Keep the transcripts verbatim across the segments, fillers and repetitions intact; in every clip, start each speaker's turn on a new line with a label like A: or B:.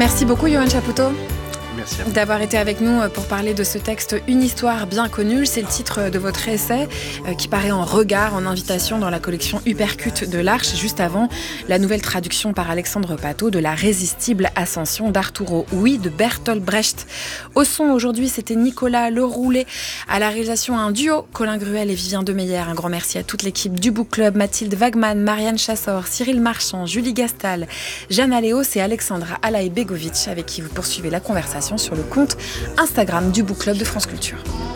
A: Merci beaucoup, Yoann Chapoutot.
B: Merci à vous.
A: D'avoir été avec nous pour parler de ce texte « Une histoire bien connue ». C'est le titre de votre essai euh, qui paraît en regard, en invitation dans la collection Uppercut de l'Arche. Juste avant, la nouvelle traduction par Alexandre Patot de La résistible ascension d'Arturo Oui de Bertolt Brecht. Au son aujourd'hui, c'était Nicolas Leroulet. À la réalisation, un duo, Colin Gruel et Vivien Demeyer. Un grand merci à toute l'équipe du Book Club, Mathilde Wagman, Marianne Chassor, Cyril Marchand, Julie Gastal, Jeanne Aléos et Alexandra Alaï-Begovic, avec qui vous poursuivez la conversation sur le compte Instagram du Book Club de France Culture.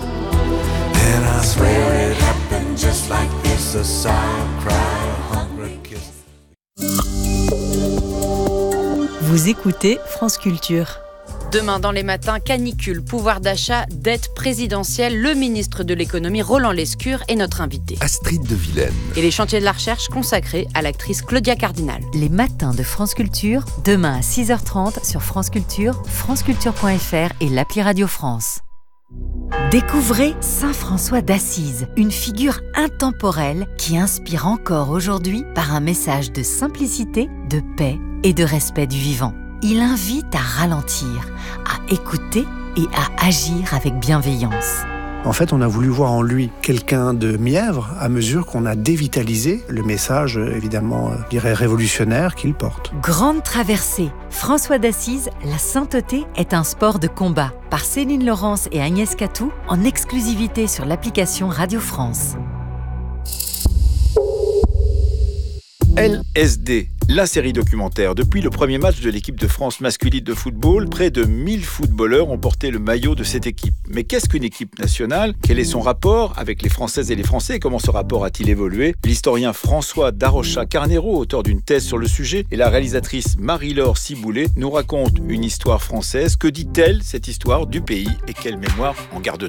C: Vous écoutez France Culture.
D: Demain dans les matins, canicule, pouvoir d'achat, dette présidentielle. Le ministre de l'économie, Roland Lescure, est notre invité.
E: Astrid de Vilaine.
D: Et les chantiers de la recherche consacrés à l'actrice Claudia Cardinal.
C: Les matins de France Culture, demain à six heures trente sur France Culture, franceculture point f r et l'appli Radio France. Découvrez Saint François d'Assise, une figure intemporelle qui inspire encore aujourd'hui par un message de simplicité, de paix et de respect du vivant. Il invite à ralentir, à écouter et à agir avec bienveillance.
B: En fait, on a voulu voir en lui quelqu'un de mièvre à mesure qu'on a dévitalisé le message, évidemment, je dirais révolutionnaire qu'il porte.
C: Grande traversée. François d'Assise, la sainteté est un sport de combat. Par Céline Laurence et Agnès Catou, en exclusivité sur l'application Radio France.
F: L S D, la série documentaire. Depuis le premier match de l'équipe de France masculine de football, près de mille footballeurs ont porté le maillot de cette équipe. Mais qu'est-ce qu'une équipe nationale ? Quel est son rapport avec les Françaises et les Français ? Comment ce rapport a-t-il évolué ? L'historien François Darocha Carnero, auteur d'une thèse sur le sujet, et la réalisatrice Marie-Laure Ciboulet nous racontent une histoire française. Que dit-elle, cette histoire du pays, et quelle mémoire en garde-t-on ?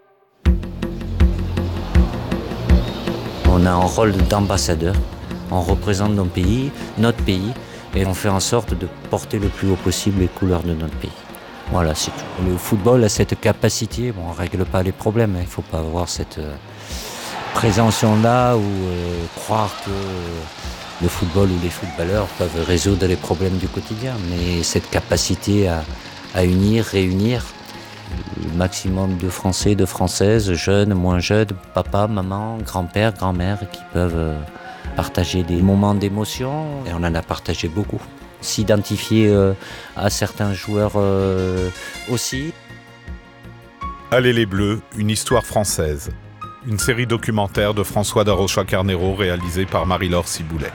G: On a un rôle d'ambassadeur. On représente nos pays, notre pays, et on fait en sorte de porter le plus haut possible les couleurs de notre pays. Voilà, c'est tout. Le football a cette capacité, bon, on ne règle pas les problèmes, il ne faut pas avoir cette euh, présomption-là ou euh, croire que euh, le football ou les footballeurs peuvent résoudre les problèmes du quotidien, mais cette capacité à, à unir, réunir le maximum de Français, de Françaises, jeunes, moins jeunes, papa, maman, grand-père, grand-mère, qui peuvent... Euh, partager des moments d'émotion, et on en a partagé beaucoup. S'identifier euh, à certains joueurs euh, aussi.
H: Allez les Bleus, une histoire française. Une série documentaire de François Darocha Carnero réalisée par Marie-Laure Ciboulet.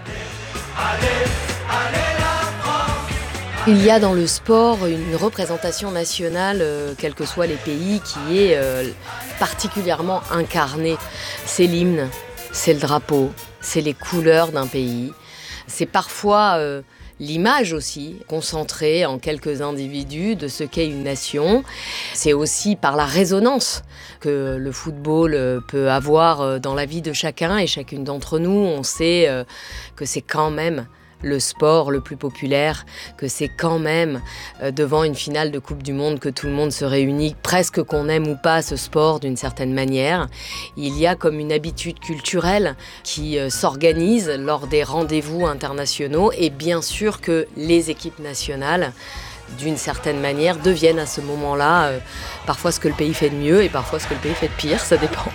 I: Il y a dans le sport une représentation nationale, euh, quels que soient les pays, qui est euh, particulièrement incarnée. C'est l'hymne, c'est le drapeau, c'est les couleurs d'un pays. C'est parfois euh, l'image aussi, concentrée en quelques individus de ce qu'est une nation. C'est aussi par la résonance que le football peut avoir dans la vie de chacun et chacune d'entre nous. On sait euh, que c'est quand même le sport le plus populaire, que c'est quand même euh, devant une finale de Coupe du Monde que tout le monde se réunit, presque qu'on aime ou pas ce sport d'une certaine manière. Il y a comme une habitude culturelle qui euh, s'organise lors des rendez-vous internationaux, et bien sûr que les équipes nationales, d'une certaine manière, deviennent à ce moment-là euh, parfois ce que le pays fait de mieux et parfois ce que le pays fait de pire, ça dépend.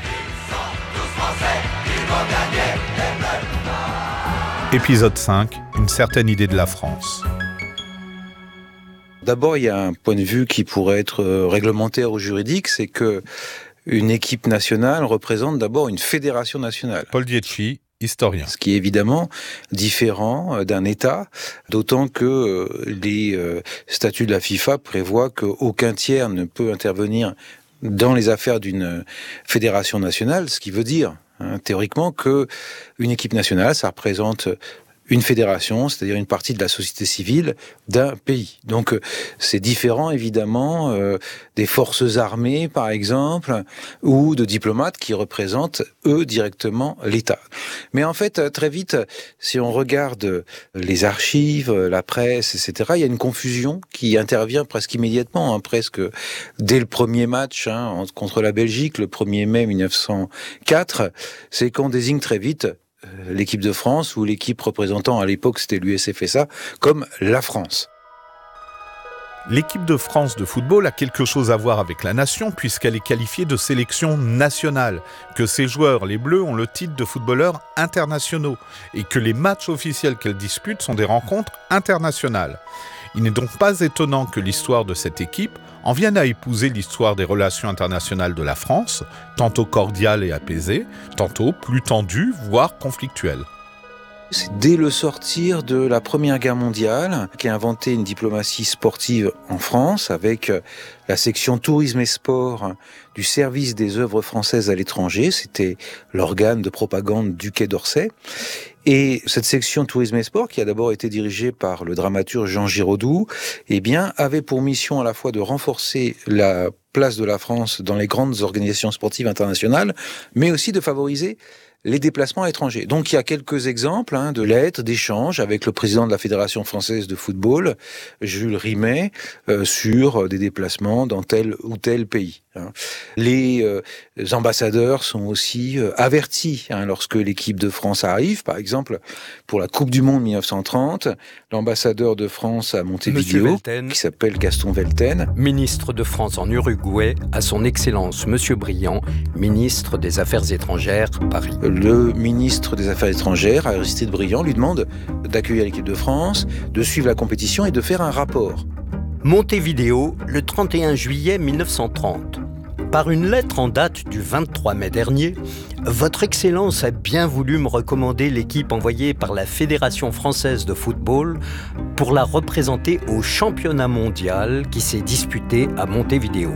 H: Épisode cinq, une certaine idée de la France.
J: D'abord, il y a un point de vue qui pourrait être réglementaire ou juridique, c'est que une équipe nationale représente d'abord une fédération nationale.
H: Paul Dietschi, historien.
J: Ce qui est évidemment différent d'un État, d'autant que les statuts de la FIFA prévoient qu'aucun tiers ne peut intervenir dans les affaires d'une fédération nationale, ce qui veut dire Hein, théoriquement, que une équipe nationale, ça représente une fédération, c'est-à-dire une partie de la société civile d'un pays. Donc euh, c'est différent évidemment euh, des forces armées par exemple, ou de diplomates qui représentent eux directement l'État. Mais en fait très vite, si on regarde les archives, la presse, et cetera, il y a une confusion qui intervient presque immédiatement, hein, presque dès le premier match hein, contre la Belgique, le premier mai mille neuf cent quatre, c'est qu'on désigne très vite l'équipe de France, ou l'équipe représentant, à l'époque c'était l'U S F S A, comme la France.
H: L'équipe de France de football a quelque chose à voir avec la nation puisqu'elle est qualifiée de sélection nationale, que ses joueurs, les Bleus, ont le titre de footballeurs internationaux et que les matchs officiels qu'elle dispute sont des rencontres internationales. Il n'est donc pas étonnant que l'histoire de cette équipe en vienne à épouser l'histoire des relations internationales de la France, tantôt cordiale et apaisée, tantôt plus tendue, voire conflictuelle.
J: C'est dès le sortir de la Première Guerre mondiale qu'a inventé une diplomatie sportive en France avec la section tourisme et sport du service des œuvres françaises à l'étranger. C'était l'organe de propagande du Quai d'Orsay. Et cette section tourisme et sport, qui a d'abord été dirigée par le dramaturge Jean Giraudoux, eh bien, avait pour mission à la fois de renforcer la place de la France dans les grandes organisations sportives internationales, mais aussi de favoriser les déplacements à l'étranger. Donc il y a quelques exemples hein, de lettres, d'échanges avec le président de la Fédération française de football, Jules Rimet, euh, sur des déplacements dans tel ou tel pays. Hein. Les euh, ambassadeurs sont aussi euh, avertis hein, lorsque l'équipe de France arrive. Par exemple, pour la Coupe du Monde mille neuf cent trente, l'ambassadeur de France à Montevideo, qui s'appelle Gaston Velten,
E: ministre de France en Uruguay, à son Excellence Monsieur Briand, ministre des Affaires étrangères, Paris.
J: Le ministre des Affaires étrangères, Aristide Briand, lui demande d'accueillir l'équipe de France, de suivre la compétition et de faire un rapport.
E: Montevideo, le trente et un juillet mille neuf cent trente. Par une lettre en date du vingt-trois mai dernier, Votre Excellence a bien voulu me recommander l'équipe envoyée par la Fédération française de football pour la représenter au championnat mondial qui s'est disputé à Montevideo.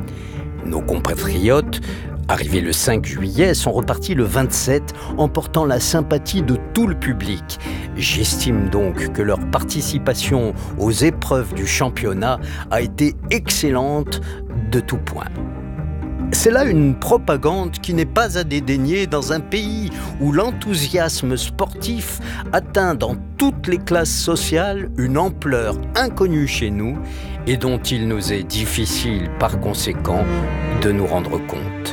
E: Nos compatriotes, arrivés le cinq juillet, sont repartis le vingt-sept, emportant la sympathie de tout le public. J'estime donc que leur participation aux épreuves du championnat a été excellente de tout point. C'est là une propagande qui n'est pas à dédaigner dans un pays où l'enthousiasme sportif atteint dans toutes les classes sociales une ampleur inconnue chez nous et dont il nous est difficile par conséquent de nous rendre compte.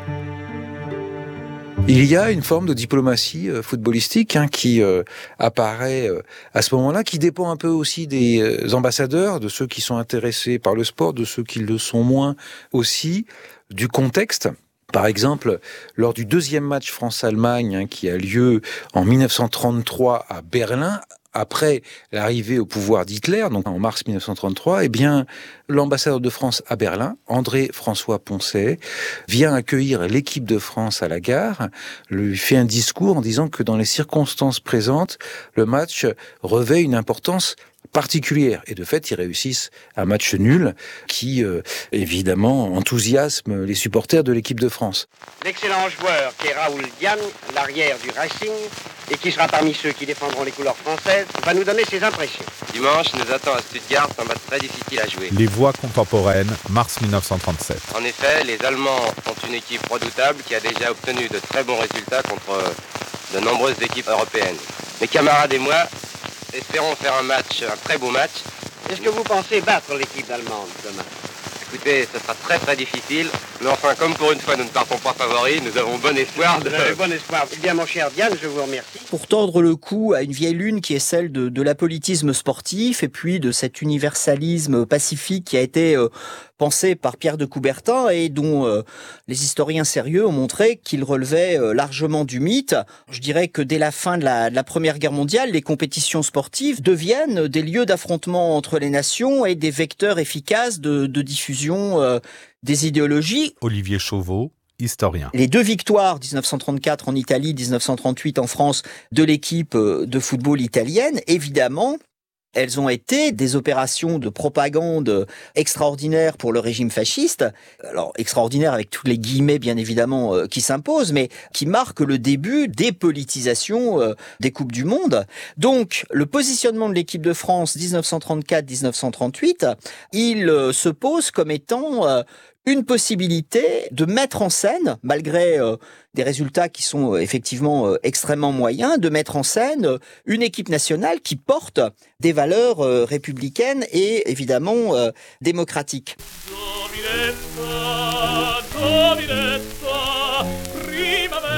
J: Il y a une forme de diplomatie euh, footballistique hein, qui euh, apparaît euh, à ce moment-là, qui dépend un peu aussi des euh, ambassadeurs, de ceux qui sont intéressés par le sport, de ceux qui le sont moins aussi, du contexte. Par exemple, lors du deuxième match France-Allemagne hein, qui a lieu en mille neuf cent trente-trois à Berlin, après l'arrivée au pouvoir d'Hitler, donc en mars mille neuf cent trente-trois, eh bien, l'ambassadeur de France à Berlin, André-François Poncet, vient accueillir l'équipe de France à la gare, lui fait un discours en disant que dans les circonstances présentes, le match revêt une importance particulière. Et de fait, ils réussissent un match nul qui, euh, évidemment, enthousiasme les supporters de l'équipe de France.
K: L'excellent joueur qui est Raoul Diane, l'arrière du Racing, et qui sera parmi ceux qui défendront les couleurs françaises, va nous donner ses impressions.
L: Dimanche nous attend à Stuttgart un match très difficile à jouer.
H: Les voix contemporaines, mars mille neuf cent trente-sept.
L: En effet, les Allemands ont une équipe redoutable qui a déjà obtenu de très bons résultats contre de nombreuses équipes européennes. Mes camarades et moi, espérons faire un match, un très beau match.
K: Est-ce que vous pensez battre l'équipe allemande demain ?
L: Écoutez, ce sera très très difficile, mais enfin, comme pour une fois nous ne partons pas favoris, nous avons bon espoir de...
K: Euh, bon espoir. Eh bien, mon cher Diane, je vous remercie.
M: Pour tordre le cou à une vieille lune qui est celle de, de l'apolitisme sportif et puis de cet universalisme pacifique qui a été euh, pensé par Pierre de Coubertin et dont euh, les historiens sérieux ont montré qu'il relevait euh, largement du mythe. Je dirais que dès la fin de la, de la Première Guerre mondiale, les compétitions sportives deviennent des lieux d'affrontement entre les nations et des vecteurs efficaces de, de diffusion euh, des idéologies.
H: Olivier Chauveau, historien.
M: Les deux victoires, dix-neuf cent trente-quatre en Italie, dix-neuf cent trente-huit en France, de l'équipe de football italienne, évidemment, elles ont été des opérations de propagande extraordinaires pour le régime fasciste. Alors, extraordinaire avec tous les guillemets, bien évidemment, euh, qui s'imposent, mais qui marquent le début des politisations euh, des Coupes du Monde. Donc, le positionnement de l'équipe de France dix-neuf cent trente-quatre dix-neuf cent trente-huit, il euh, se pose comme étant euh, une possibilité de mettre en scène, malgré euh, des résultats qui sont euh, effectivement euh, extrêmement moyens, de mettre en scène euh, une équipe nationale qui porte des valeurs euh, républicaines et évidemment euh, démocratiques. Dominetta, dominetta, primavera.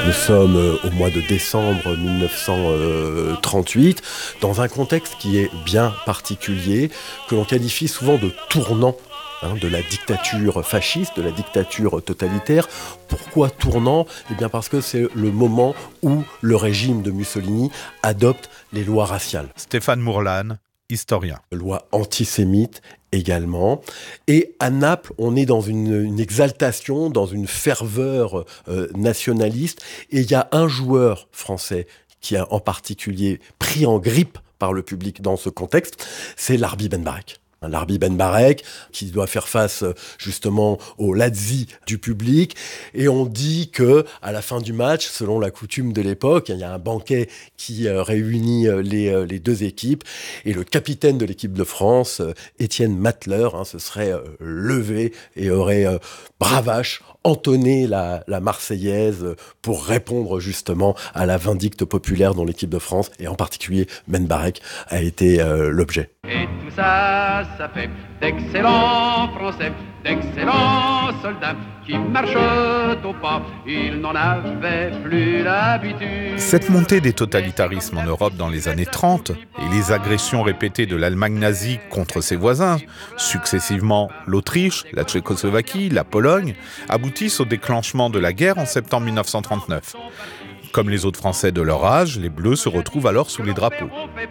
N: Nous sommes au mois de décembre mille neuf cent trente-huit, dans un contexte qui est bien particulier, que l'on qualifie souvent de tournant, hein, de la dictature fasciste, de la dictature totalitaire. Pourquoi tournant ? Eh bien parce que c'est le moment où le régime de Mussolini adopte les lois raciales.
H: Stéphane Mourlane, historien.
N: Loi antisémite également. Et à Naples, on est dans une, une exaltation, dans une ferveur euh, nationaliste. Et il y a un joueur français qui a en particulier pris en grippe par le public dans ce contexte, c'est Larbi Ben Barek. Larbi Ben Barek, qui doit faire face justement au Lazzi du public. Et on dit que à la fin du match, selon la coutume de l'époque, il y a un banquet qui réunit les, les deux équipes. Et le capitaine de l'équipe de France, Étienne Matler, hein, se serait levé et aurait euh, bravache entonné la, la Marseillaise pour répondre justement à la vindicte populaire dont l'équipe de France, et en particulier Ben Barek, a été euh, l'objet.
O: Et tout ça, ça fait d'excellents Français, d'excellents soldats qui marchent au pas, ils n'en avaient plus l'habitude.
H: Cette montée des totalitarismes en Europe dans les années trente et les agressions répétées de l'Allemagne nazie contre ses voisins, successivement l'Autriche, la Tchécoslovaquie, la Pologne, aboutissent au déclenchement de la guerre en septembre mille neuf cent trente-neuf. Comme les autres Français de leur âge, les Bleus se retrouvent alors sous les drapeaux.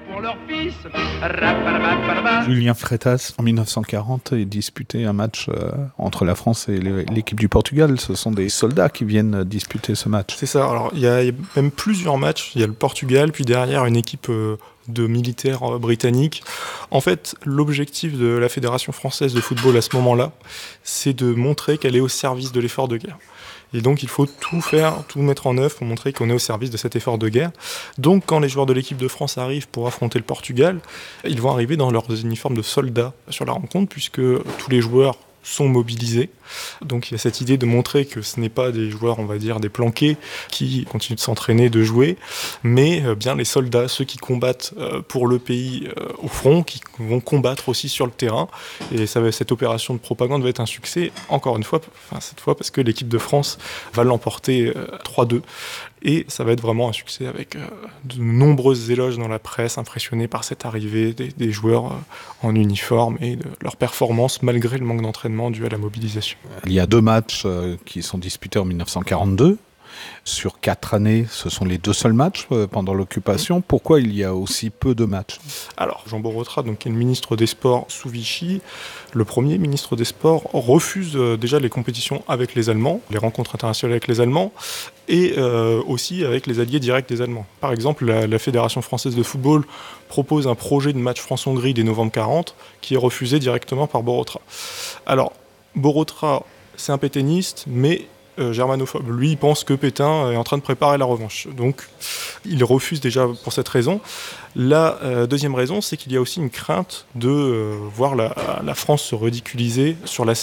P: Julien Freitas, en mille neuf cent quarante, il disputait un match euh, entre la France et l'équipe du Portugal. Ce sont des soldats qui viennent disputer ce match.
Q: C'est ça. Alors, il y, y a même plusieurs matchs. Il y a le Portugal, puis derrière une équipe euh, de militaires euh, britanniques. En fait, l'objectif de la Fédération française de football à ce moment-là, c'est de montrer qu'elle est au service de l'effort de guerre. Et donc, il faut tout faire, tout mettre en œuvre pour montrer qu'on est au service de cet effort de guerre. Donc, quand les joueurs de l'équipe de France arrivent pour affronter le Portugal, ils vont arriver dans leurs uniformes de soldats sur la rencontre, puisque tous les joueurs sont mobilisés. Donc il y a cette idée de montrer que ce n'est pas des joueurs, on va dire, des planqués qui continuent de s'entraîner, de jouer, mais euh, bien les soldats, ceux qui combattent euh, pour le pays euh, au front, qui vont combattre aussi sur le terrain. Et ça va, cette opération de propagande va être un succès, encore une fois, enfin cette fois parce que l'équipe de France va l'emporter euh, trois deux. Et ça va être vraiment un succès avec euh, de nombreuses éloges dans la presse, impressionnés par cette arrivée des, des joueurs euh, en uniforme et de leur performance malgré le manque d'entraînement dû à la mobilisation.
P: Il y a deux matchs euh, qui sont disputés en mille neuf cent quarante-deux. Sur quatre années, ce sont les deux seuls matchs euh, pendant l'occupation. Pourquoi il y a aussi peu de matchs ?
Q: Alors, Jean Borotra, donc, qui est le ministre des Sports sous Vichy, le premier ministre des Sports, refuse euh, déjà les compétitions avec les Allemands, les rencontres internationales avec les Allemands, et euh, aussi avec les alliés directs des Allemands. Par exemple, la, la Fédération française de football propose un projet de match France-Hongrie dès novembre quarante, qui est refusé directement par Borotra. Alors, Borotra, c'est un pétainiste, mais euh, germanophobe. Lui, il pense que Pétain est en train de préparer la revanche. Donc, il refuse déjà pour cette raison. La euh, deuxième raison, c'est qu'il y a aussi une crainte de euh, voir la, la France se ridiculiser sur la